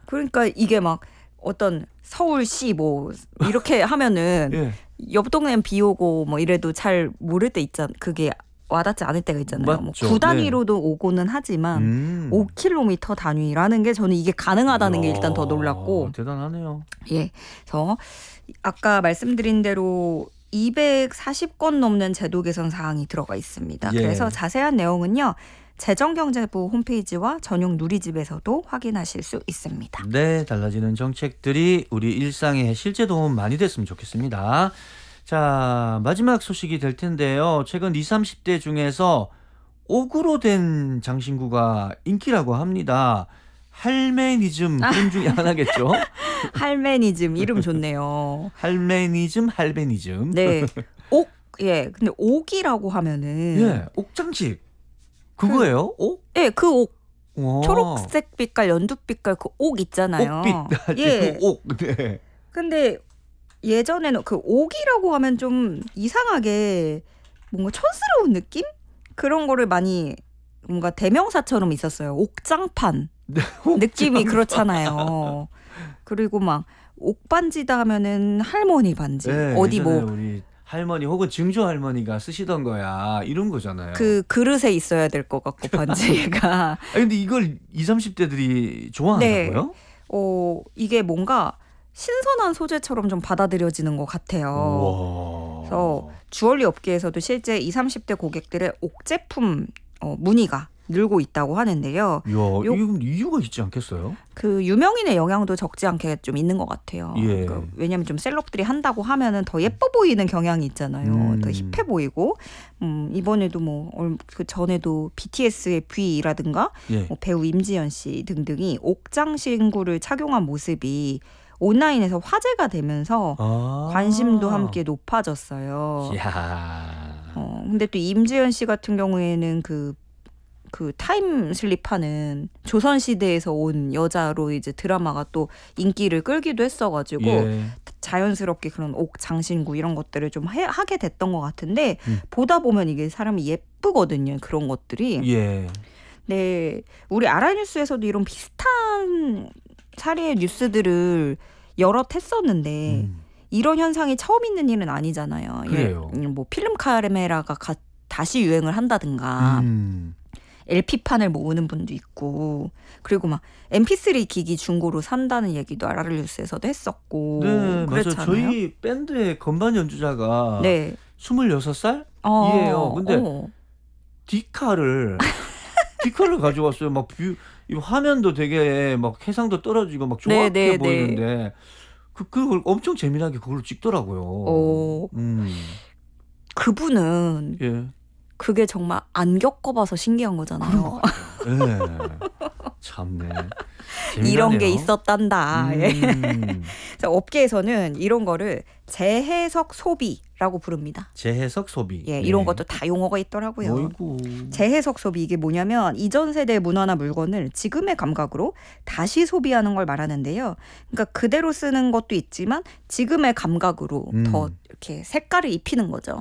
그러니까 이게 막 어떤 서울시 뭐 이렇게 하면은 예. 옆 동네는 비 오고 뭐 이래도 잘 모를 때 있잖아. 그게 와닿지 않을 때가 있잖아요. 맞죠. 뭐 9단위로도 오고는 하지만 5km 단위라는 게 저는 이게 가능하다는 게 일단 더 놀랍고. 대단하네요. 예. 그래서 아까 말씀드린 대로 240건 넘는 제도 개선 사항이 들어가 있습니다. 예. 그래서 자세한 내용은요. 재정경제부 홈페이지와 전용 누리집에서도 확인하실 수 있습니다. 네, 달라지는 정책들이 우리 일상에 실제 도움 많이 됐으면 좋겠습니다. 자, 마지막 소식이 될 텐데요. 최근 20, 30대 중에서 옥으로 된 장신구가 인기라고 합니다. 할메니즘 분 중에 하나겠죠? 할메니즘 이름 좋네요. 할메니즘, 할베니즘. 네. 옥, 예. 근데 옥이라고 하면은. 예, 옥장식. 그거예요? 옥? 예, 그 옥. 와. 초록색 빛깔, 연두 빛깔 그 옥 있잖아요. 옥빛. 예. 그 옥. 네. 근데 예전에는 그 옥이라고 하면 좀 이상하게 뭔가 촌스러운 느낌? 그런 거를 많이 뭔가 대명사처럼 있었어요. 옥장판. 네, 느낌이 그렇잖아요. 그리고 막 옥반지다 하면은 할머니 반지. 네, 어디 뭐 우리 할머니 혹은 증조 할머니가 쓰시던 거야. 이런 거잖아요. 그 그릇에 있어야 될 것 같고 반지가. 아 근데 이걸 20, 30대들이 좋아한다고요? 네. 이게 뭔가 신선한 소재처럼 좀 받아들여지는 것 같아요. 우와. 그래서 주얼리 업계에서도 실제 20, 30대 고객들의 옥 제품 문의가 늘고 있다고 하는데요. 이건 이유가 있지 않겠어요? 그 유명인의 영향도 적지 않게 좀 있는 것 같아요. 예. 그러니까 왜냐하면 좀 셀럽들이 한다고 하면은 더 예뻐 보이는 경향이 있잖아요. 더 힙해 보이고. 이번에도 뭐 그 전에도 BTS의 V라든가 예. 뭐 배우 임지연 씨 등등이 옥장신구를 착용한 모습이 온라인에서 화제가 되면서 관심도 함께 높아졌어요. 이야. 근데 또 임지연 씨 같은 경우에는 그 타임슬립하는 조선시대에서 온 여자로 이제 드라마가 또 인기를 끌기도 했어가지고 예. 자연스럽게 그런 옥 장신구 이런 것들을 좀 하게 됐던 것 같은데 보다 보면 이게 사람이 예쁘거든요. 그런 것들이. 예. 네, 우리 아라뉴스에서도 이런 비슷한 사례의 뉴스들을 여럿 했었는데 이런 현상이 처음 있는 일은 아니잖아요. 그래요. 뭐 필름 카메라가 다시 유행을 한다든가 LP판을 모으는 분도 있고 그리고 막 MP3 기기 중고로 산다는 얘기도 아라뉴스에서도 했었고. 네, 그랬잖아요. 맞아요. 저희 밴드의 건반 연주자가 네. 26살? 이에요. 근데 디카를 가져왔어요. 막 이 화면도 되게 막 해상도 떨어지고 막 조악해 보이는데 그걸 엄청 재미나게 그걸로 찍더라고요. 그분은 예. 그게 정말 안 겪어봐서 신기한 거잖아요. 네. 참네. 이런 재미나네요. 게 있었단다. 그래서 업계에서는 이런 거를 재해석 소비라고 부릅니다. 재해석 소비. 예, 이런 것도 다 용어가 있더라고요. 어이구. 재해석 소비 이게 뭐냐면 이전 세대의 문화나 물건을 지금의 감각으로 다시 소비하는 걸 말하는데요. 그러니까 그대로 쓰는 것도 있지만 지금의 감각으로 더 이렇게 색깔을 입히는 거죠.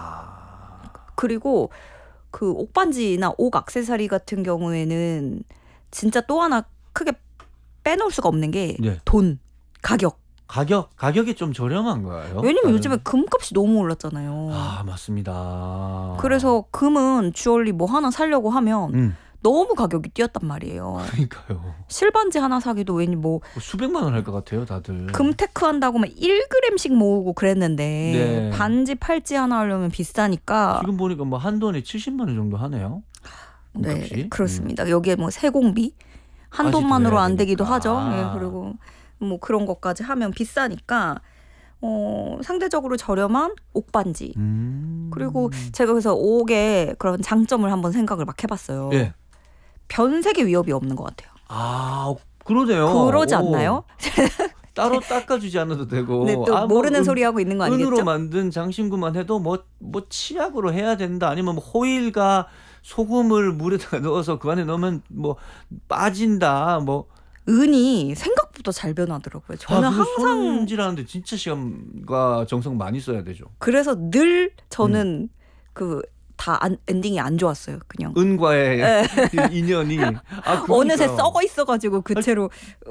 그리고 그 옥반지나 옥 액세서리 같은 경우에는 진짜 또 하나 크게 빼놓을 수가 없는 게 돈, 가격이 좀 저렴한 거예요? 왜냐면 요즘에 금값이 너무 올랐잖아요. 맞습니다. 그래서 금은 주얼리 뭐 하나 사려고 하면 너무 가격이 뛰었단 말이에요. 그러니까요. 실반지 하나 사기도 왠지 뭐 수백만 원 할 것 같아요, 다들. 금테크 한다고 막 1g씩 모으고 그랬는데 네. 반지 팔찌 하나 하려면 비싸니까. 지금 보니까 뭐 한돈에 70만 원 정도 하네요. 금값이. 네, 그렇습니다. 여기에 뭐 세공비 한돈만으로 안 되기도 하죠. 네, 그리고 뭐 그런 것까지 하면 비싸니까 상대적으로 저렴한 옥반지. 그리고 제가 그래서 옥의 그런 장점을 한번 생각을 막 해봤어요. 예. 변색의 위협이 없는 것 같아요. 그러네요. 그러지 않나요? 따로 닦아주지 않아도 되고. 네, 또 모르는 소리 하고 있는 거 아니겠죠? 은으로 만든 장신구만 해도 뭐 치약으로 해야 된다. 아니면 뭐 호일과 소금을 물에다가 넣어서 그 안에 넣으면 뭐 빠진다. 뭐 은이 생각보다 잘 변하더라고요. 저는 항상 손질하는데 진짜 시간과 정성 많이 써야 되죠. 그래서 늘 저는 다 엔딩이 안 좋았어요. 그냥 은과의 인연이 어느새 썩어 있어가지고 그 채로